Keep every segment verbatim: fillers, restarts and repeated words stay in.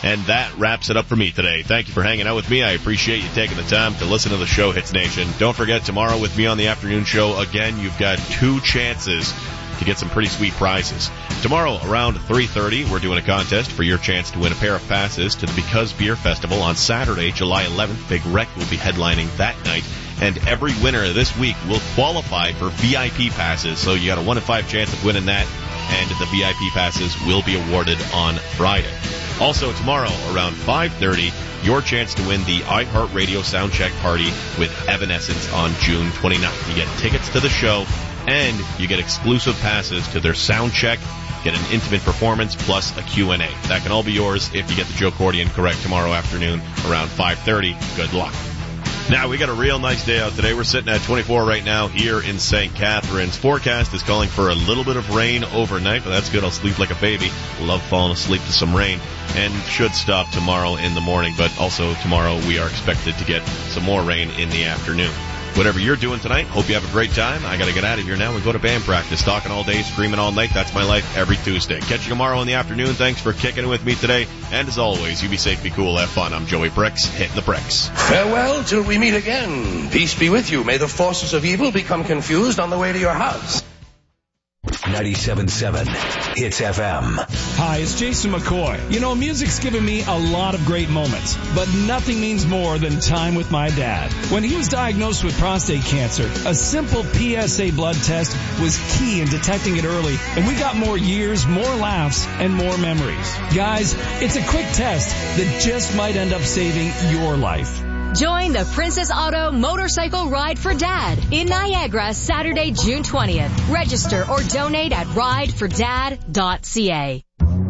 And that wraps it up for me today. Thank you for hanging out with me. I appreciate you taking the time to listen to the show, Hits Nation. Don't forget, tomorrow with me on the afternoon show, again, you've got two chances to get some pretty sweet prizes. Tomorrow around three thirty, we're doing a contest for your chance to win a pair of passes to the Because Beer Festival on Saturday, July eleventh. Big Wreck will be headlining that night. And every winner this week will qualify for V I P passes. So you got a one in five chance of winning that. And the V I P passes will be awarded on Friday. Also tomorrow around five thirty, your chance to win the iHeartRadio Soundcheck Party with Evanescence on June twenty-ninth. You get tickets to the show, and you get exclusive passes to their Soundcheck, get an intimate performance, plus a Q and A. That can all be yours if you get the Joe Cordian correct tomorrow afternoon around five thirty. Good luck. Now, we got a real nice day out today. We're sitting at twenty-four right now here in Saint Catharines. Forecast is calling for a little bit of rain overnight, but that's good. I'll sleep like a baby. Love falling asleep to some rain. And should stop tomorrow in the morning, but also tomorrow we are expected to get some more rain in the afternoon. Whatever you're doing tonight, hope you have a great time. I got to get out of here now and go to band practice. Talking all day, screaming all night. That's my life every Tuesday. Catch you tomorrow in the afternoon. Thanks for kicking it with me today. And as always, you be safe, be cool, have fun. I'm Joey Bricks, hitting the bricks. Farewell till we meet again. Peace be with you. May the forces of evil become confused on the way to your house. ninety-seven point seven Hits F M. Hi, it's Jason McCoy. You know, music's given me a lot of great moments, but nothing means more than time with my dad. When he was diagnosed with prostate cancer, a simple P S A blood test was key in detecting it early, and we got more years, more laughs, and more memories. Guys, it's a quick test that just might end up saving your life. Join the Princess Auto Motorcycle Ride for Dad in Niagara Saturday, June twentieth. Register or donate at ride for dad dot c a.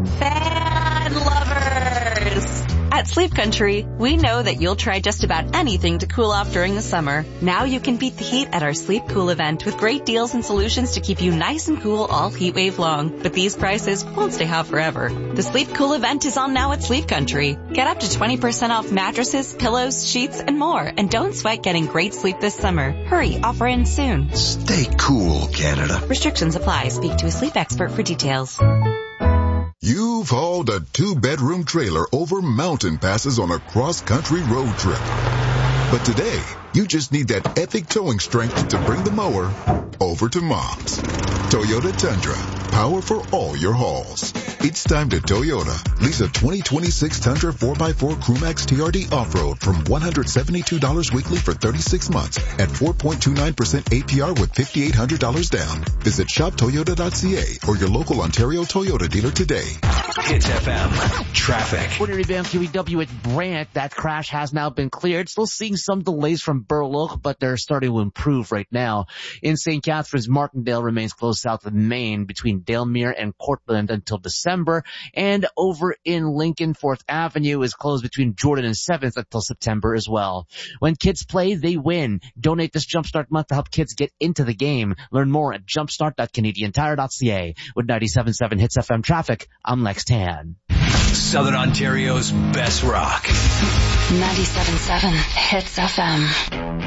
Fan lovers! At Sleep Country, we know that you'll try just about anything to cool off during the summer. Now you can beat the heat at our Sleep Cool event with great deals and solutions to keep you nice and cool all heat wave long. But these prices won't stay hot forever. The Sleep Cool event is on now at Sleep Country. Get up to twenty percent off mattresses, pillows, sheets, and more. And don't sweat getting great sleep this summer. Hurry, offer ends soon. Stay cool, Canada. Restrictions apply. Speak to a sleep expert for details. You've hauled a two-bedroom trailer over mountain passes on a cross-country road trip. But today, you just need that epic towing strength to bring the mower over to Mom's. Toyota Tundra, power for all your hauls. It's time to Toyota. Lease a twenty twenty-six Tundra four by four Crewmax T R D Off-Road from one hundred seventy-two dollars weekly for thirty-six months at four point two nine percent A P R with five thousand eight hundred dollars down. Visit shop toyota dot c a or your local Ontario Toyota dealer today. Hits F M. Traffic. Ordinary Van Q E W at Brant. That crash has now been cleared. Still seeing some delays from Burloak, but they're starting to improve right now. In Saint Catharines, Martindale remains closed south of Main between Dalemere and Cortland until December. And over in Lincoln, fourth Avenue is closed between Jordan and seventh until September as well. When kids play, they win. Donate this Jumpstart month to help kids get into the game. Learn more at jumpstart dot canadian tire dot c a. With ninety-seven point seven Hits F M traffic, I'm Lex Tan. Southern Ontario's best rock. ninety-seven point seven Hits F M.